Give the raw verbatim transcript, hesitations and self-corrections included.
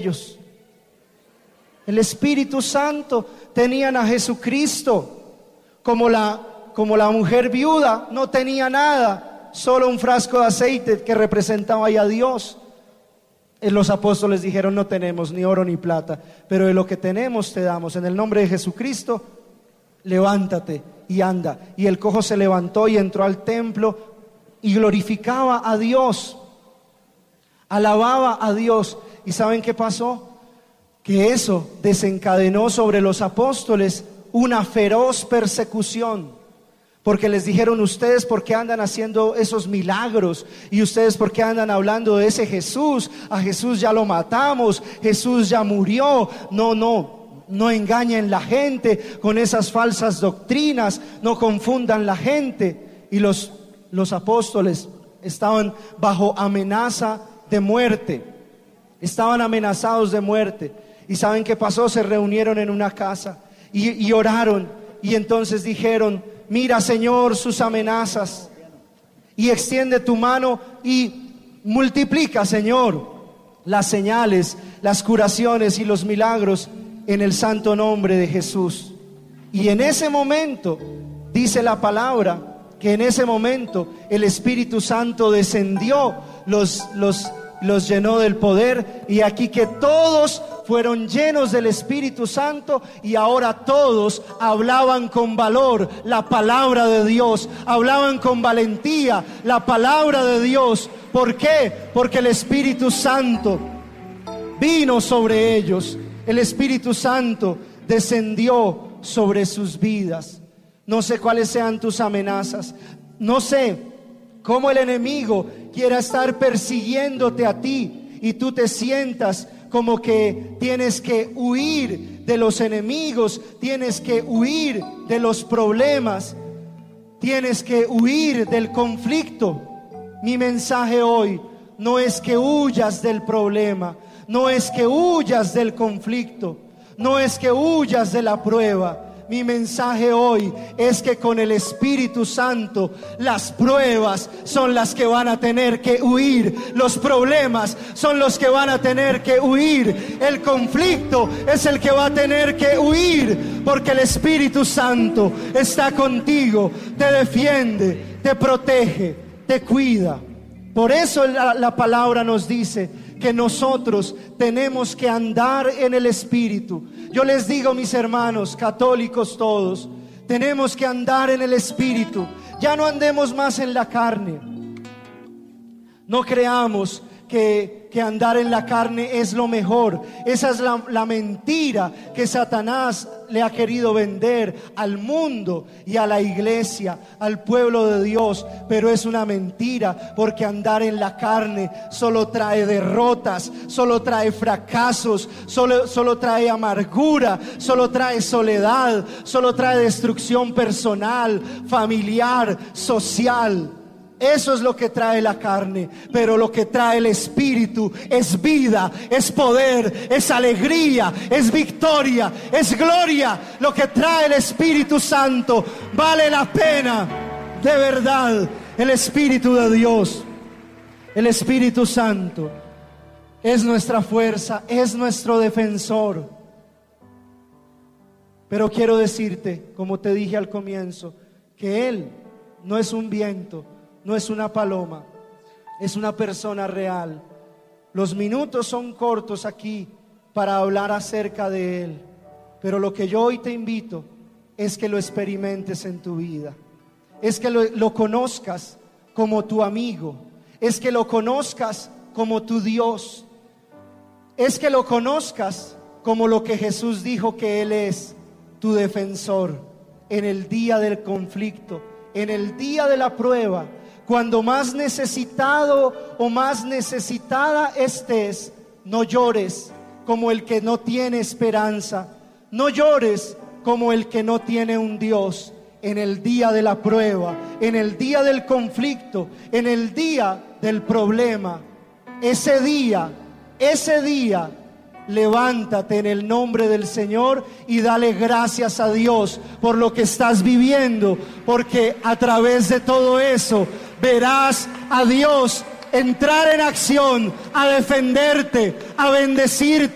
ellos. El Espíritu Santo, tenían a Jesucristo. Como la, como la mujer viuda no tenía nada, solo un frasco de aceite que representaba ya a Dios. Los apóstoles dijeron: no tenemos ni oro ni plata, pero de lo que tenemos te damos. En el nombre de Jesucristo, levántate y anda. Y el cojo se levantó y entró al templo y glorificaba a Dios, alababa a Dios. ¿Y saben qué pasó? Que eso desencadenó sobre los apóstoles una feroz persecución, porque les dijeron: ustedes ¿por qué andan haciendo esos milagros? Y ustedes ¿por qué andan hablando de ese Jesús? A Jesús ya lo matamos, Jesús ya murió. No, no, no engañen la gente con esas falsas doctrinas, no confundan la gente. Y los, los apóstoles estaban bajo amenaza de muerte, estaban amenazados de muerte. ¿Y saben qué pasó? Se reunieron en una casa y, y oraron, y entonces dijeron: mira, Señor, sus amenazas, y extiende tu mano y multiplica, Señor, las señales, las curaciones y los milagros en el santo nombre de Jesús. Y en ese momento, dice la palabra, que en ese momento el Espíritu Santo descendió, los, los, los llenó del poder, y aquí que todos fueron llenos del Espíritu Santo, y ahora todos hablaban con valor la palabra de Dios, hablaban con valentía la palabra de Dios. ¿Por qué? Porque el Espíritu Santo vino sobre ellos, el Espíritu Santo descendió sobre sus vidas. No sé cuáles sean tus amenazas, no sé cómo el enemigo quiera estar persiguiéndote a ti y tú te sientas como que tienes que huir de los enemigos, tienes que huir de los problemas, tienes que huir del conflicto. Mi mensaje hoy no es que huyas del problema, no es que huyas del conflicto, no es que huyas de la prueba. Mi mensaje hoy es que con el Espíritu Santo las pruebas son las que van a tener que huir, los problemas son los que van a tener que huir, el conflicto es el que va a tener que huir, porque el Espíritu Santo está contigo, te defiende, te protege, te cuida. Por eso la, la palabra nos dice que nosotros tenemos que andar en el Espíritu. Yo les digo, mis hermanos católicos todos, tenemos que andar en el Espíritu. Ya no andemos más en la carne. No creamos que, que andar en la carne es lo mejor. Esa es la, la mentira que Satanás le ha querido vender al mundo y a la iglesia, al pueblo de Dios. Pero es una mentira, porque andar en la carne solo trae derrotas, solo trae fracasos, solo, solo trae amargura, solo trae soledad, solo trae destrucción personal, familiar, social. Eso es lo que trae la carne, pero lo que trae el Espíritu es vida, es poder, es alegría, es victoria, es gloria. Lo que trae el Espíritu Santo vale la pena, de verdad. El Espíritu de Dios, el Espíritu Santo es nuestra fuerza, es nuestro defensor. Pero quiero decirte, como te dije al comienzo, que Él no es un viento, no es una paloma, es una persona real. Los minutos son cortos aquí para hablar acerca de Él, pero lo que yo hoy te invito es que lo experimentes en tu vida, es que lo, lo conozcas como tu amigo, es que lo conozcas como tu Dios, es que lo conozcas como lo que Jesús dijo que Él es, tu defensor en el día del conflicto, en el día de la prueba. Cuando más necesitado o más necesitada estés, no llores como el que no tiene esperanza, no llores como el que no tiene un Dios. En el día de la prueba, en el día del conflicto, en el día del problema, ese día, ese día, levántate en el nombre del Señor y dale gracias a Dios por lo que estás viviendo, porque a través de todo eso verás a Dios entrar en acción, a defenderte, a bendecirte.